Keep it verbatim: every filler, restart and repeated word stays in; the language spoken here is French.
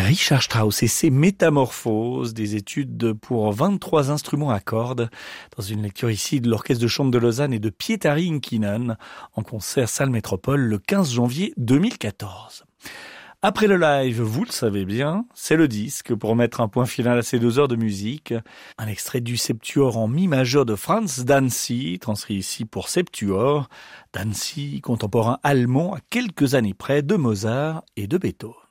Richard Strauss et ses Métamorphoses, des études pour vingt-trois instruments à cordes, dans une lecture ici de l'Orchestre de chambre de Lausanne et de Pietari Inkinen, en concert Salle Métropole le quinze janvier deux mille quatorze. Après le live, vous le savez bien, c'est le disque pour mettre un point final à ces deux heures de musique. Un extrait du Septuor en mi majeur de Franz Dancy, transcrit ici pour Septuor. Dancy, contemporain allemand à quelques années près de Mozart et de Beethoven.